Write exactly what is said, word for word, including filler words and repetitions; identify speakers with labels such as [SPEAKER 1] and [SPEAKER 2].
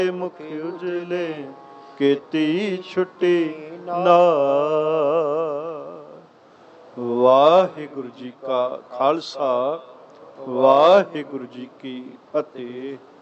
[SPEAKER 1] ਮੁਖ ਉਜਲੇ ਕੀਤੀ ਛੁੱਟੀ ਨਾਰ। ਵਾਹਿਗੁਰੂ ਜੀ ਕਾ ਖਾਲਸਾ, ਵਾਹਿਗੁਰੂ ਜੀ ਕੀ ਫਤਿਹ।